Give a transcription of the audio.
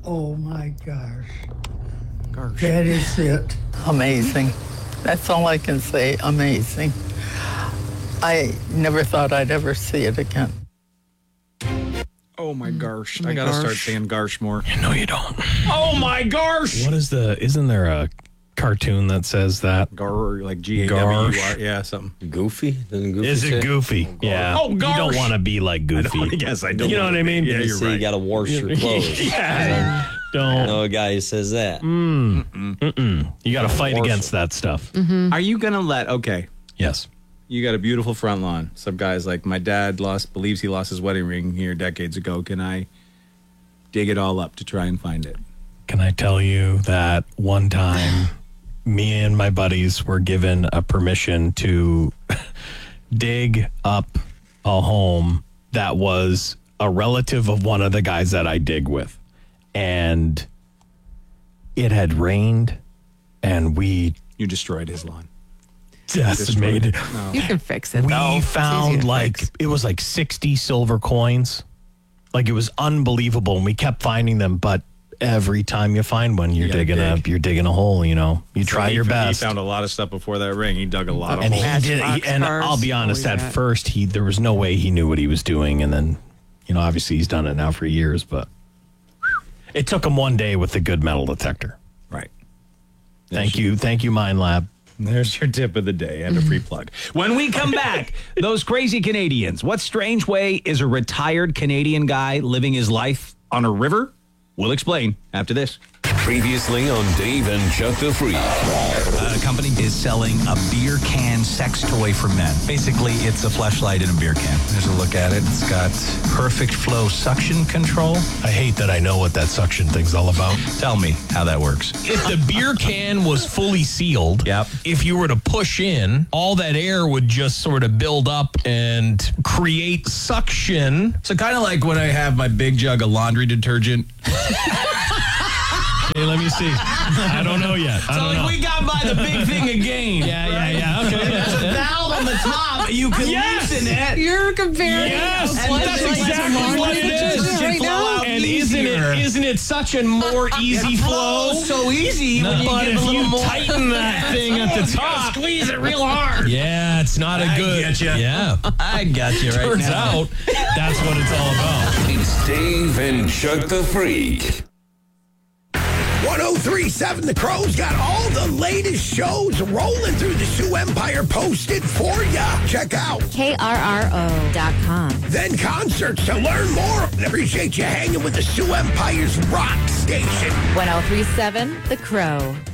Oh my gosh. That is it. Amazing. That's all I can say. Amazing. I never thought I'd ever see it again. Oh my gosh. I gotta start saying garsh more. No, you don't. Oh my gosh. What is isn't there a cartoon that says that? Gar, like G-A-W-R. Yeah, something. Goofy? Doesn't Goofy Is say? it Goofy? Yeah. Oh, gosh. You don't want to be like Goofy. I guess I don't. You know what I mean? Yeah, You you're say right. you gotta wash your clothes. Yeah. Don't. I know a guy who says that. You got to fight against that stuff. Are you gonna okay. Yes. You got a beautiful front lawn. Some guy's like, my dad believes he lost his wedding ring here decades ago. Can I dig it all up to try and find it? Can I tell you that one time me and my buddies were given a permission to dig up a home that was a relative of one of the guys that I dig with. And it had rained and we You destroyed his lawn. decimated. You can fix it, though. We It's easy found to like, fix. it was like 60 silver coins. Like it was unbelievable. And we kept finding them, but every time you find one, you're gotta digging a hole, you know. You try your best. He found a lot of stuff before that ring. He dug a lot of And holes. and cars, I'll be honest, always at that. first there was no way he knew what he was doing, and then, you know, obviously he's done it now for years, but it took him one day with the good metal detector. Right. Thank you, Mind Lab. There's your tip of the day and a free plug. When we come back, those crazy Canadians. What strange way is a retired Canadian guy living his life on a river? We'll explain after this. Previously on Dave and Chuck the Freak. A company is selling a beer can sex toy for men. Basically, it's a fleshlight in a beer can. There's a look at it. It's got perfect flow suction control. I hate that I know what that suction thing's all about. Tell me how that works. If the beer can was fully sealed, Yep. if you were to push in, all that air would just sort of build up and create suction. So kind of like when I have my big jug of laundry detergent. Hey, let me see. I don't know yet. I don't know. we got by the big thing again. Yeah. Okay. There's a valve on the top. You can loosen it. You're comparing. Yes, And that's like exactly what it is. right now. And isn't it such a more easy flow? So easy when you But give if a little you more. tighten that thing at the top, Squeeze it real hard. Yeah, it's not a good. getcha. Yeah. I got you right turns now. out that's what it's all about. It's Dave and Chuck the Freak. 1037 The Crow's got all the latest shows rolling through the Sioux Empire posted for ya. Check out. KRRO.com. Then concerts to learn more. And appreciate you hanging with the Sioux Empire's rock station. 1037 The Crow.